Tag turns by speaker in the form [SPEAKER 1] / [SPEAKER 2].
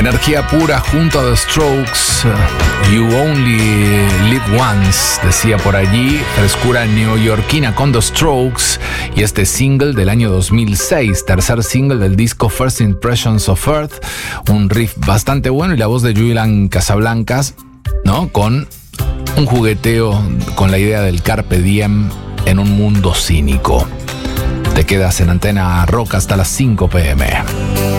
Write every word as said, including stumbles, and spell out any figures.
[SPEAKER 1] Energía pura junto a The Strokes. You Only Live Once, decía por allí. Frescura neoyorquina con The Strokes. Y este single del año dos mil seis, tercer single del disco First Impressions of Earth. Un riff bastante bueno y la voz de Julian Casablancas, ¿no? Con un jugueteo con la idea del Carpe Diem en un mundo cínico. Te quedas en Antena Rock hasta las cinco p m